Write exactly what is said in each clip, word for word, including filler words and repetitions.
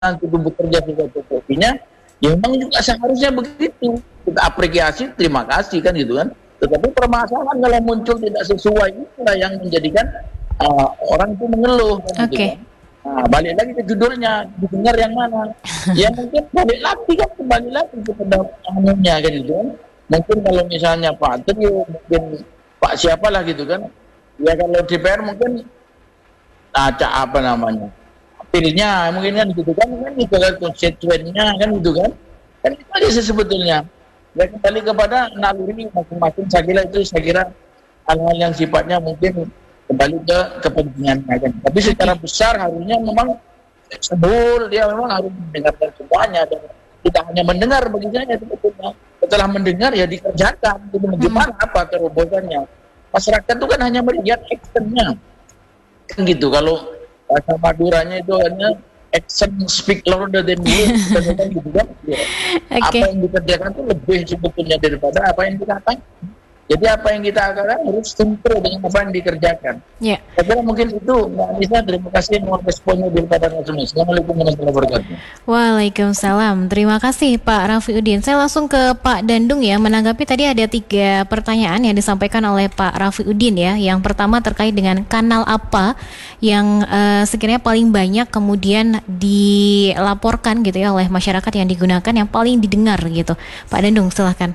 itu bekerja sesuai tupoksinya, ya memang juga seharusnya begitu. Kita apresiasi, terima kasih kan gitu kan. Tetapi permasalahan kalau muncul tidak sesuai itulah yang menjadikan uh, orang itu mengeluh kan gitu Oke. kan. Nah, balik lagi ke judulnya, didengar yang mana? Ya mungkin balik lagi kan kembali lagi kepada anunya kan gitu kan. Mungkin kalau misalnya Pak Trio, mungkin Pak siapalah gitu kan. Ya kalau D P R mungkin acak apa namanya? Pilnya mungkin kan gitu kan, kan itu kan konstituennya kan gitu kan. Kan itu aja sih sebetulnya. Ya kembali kepada naluri masing-masing, saya kira itu saya kira hal-hal yang sifatnya mungkin kembali ke kepentingan kan. Tapi secara besar harusnya memang sebul dia memang harus mendengarkan semuanya dan tidak hanya mendengar bagi saya sebetulnya. Setelah mendengar ya dikerjakan. Itu gimana apa terobosannya? Masyarakat itu kan hanya melihat actionnya. Kan gitu. Kalau bahasa Maduranya itu hanya action speak louder than words gitu kan. Ya. Apa Oke. yang dikerjakan itu lebih sebetulnya daripada apa yang dikatakan. Jadi apa yang kita katakan harus sinkron dengan apa yang dikerjakan. Ya. Saya kira mungkin itu Mbak Anissa, terima kasih mohon responnya daripada semua. Assalamualaikum warahmatullahi wabarakatuh. Waalaikumsalam. Terima kasih Pak Rafiuddin. Saya langsung ke Pak Dandung ya, menanggapi tadi ada tiga pertanyaan yang disampaikan oleh Pak Rafiuddin ya. Yang pertama terkait dengan kanal apa yang uh, sekiranya paling banyak kemudian dilaporkan gitu ya oleh masyarakat yang digunakan, yang paling didengar gitu. Pak Dandung silahkan.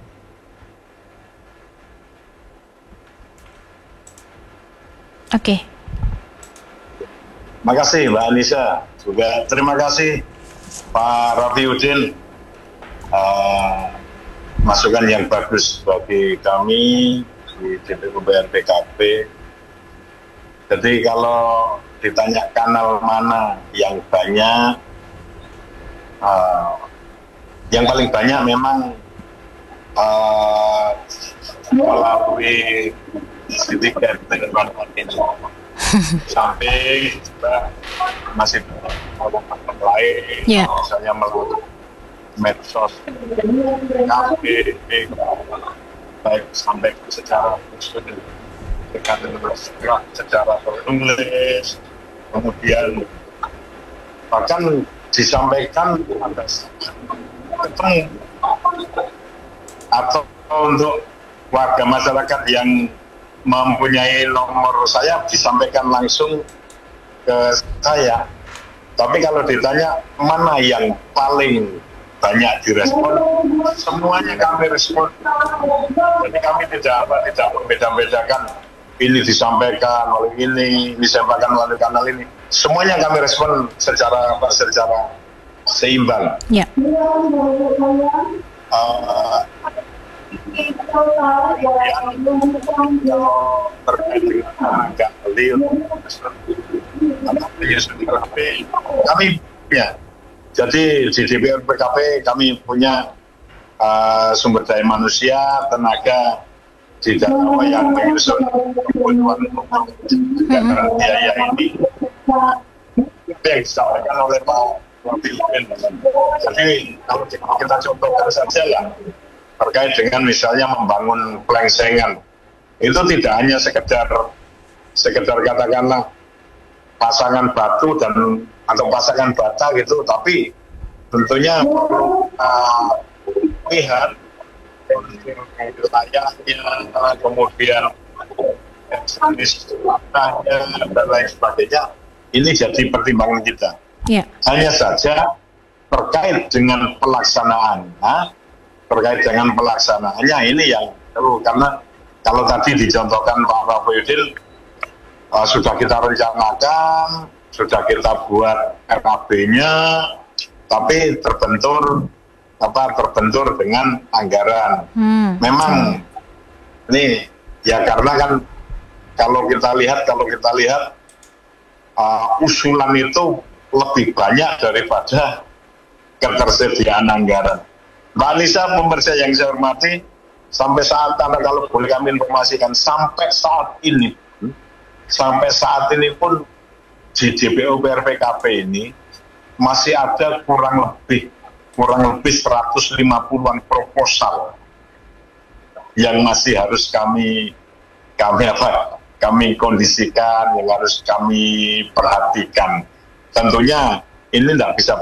Oke. Okay. Terima kasih Mbak Anissa, juga terima kasih Pak Rafiuddin, uh, masukan yang bagus bagi kami di D P U P R P K P. Jadi kalau ditanya kanal mana yang banyak, uh, yang paling banyak memang uh, melalui titik telepon ini. Samping juga masih banyak lain, yeah. Misalnya melalui medsos, K P, baik sampai secara dengan secara tertulis, kemudian bahkan disampaikan ketemu atau untuk warga masyarakat yang mempunyai nomor saya disampaikan langsung ke saya. Tapi kalau ditanya mana yang paling banyak direspon, semuanya kami respon. Jadi kami tidak apa tidak membeda-bedakan ini disampaikan oleh ini, disampaikan melalui kanal ini. Semuanya kami respon secara apa secara seimbang. Ya. Uh, Kalau terkait dengan agak beliau kami ya jadi di D P R P K P kami punya uh, sumber daya manusia, tenaga di dalam yang menyusun kebutuhan untuk biaya ini yang disampaikan oleh Pak Rafiuddin. Jadi kalau kita contohkan saja lah terkait dengan misalnya membangun pelengsengan, itu tidak hanya sekedar sekedar katakanlah pasangan batu dan atau pasangan bata gitu, tapi tentunya perlu uh, lihat wilayahnya, kemudian jenis tanahnya dan lain sebagainya. Ini jadi pertimbangan kita. Yeah. Hanya saja terkait dengan pelaksanaannya. Terkait dengan pelaksanaannya ini yang perlu, karena kalau tadi dicontohkan Pak Rafiuddin uh, sudah kita rencanakan, sudah kita buat R K B-nya, tapi terbentur apa terbentur dengan anggaran. Hmm. Memang ini ya karena kan kalau kita lihat kalau kita lihat uh, usulan itu lebih banyak daripada ketersediaan anggaran. Mbak Anissa, pemirsa yang saya hormati, sampai saat Anda kalau boleh kami informasikan, sampai saat ini, sampai saat ini pun di D P U P R P K P ini masih ada kurang lebih kurang lebih seratus lima puluhan proposal yang masih harus kami kami apa kami kondisikan, yang harus kami perhatikan. Tentunya ini tidak bisa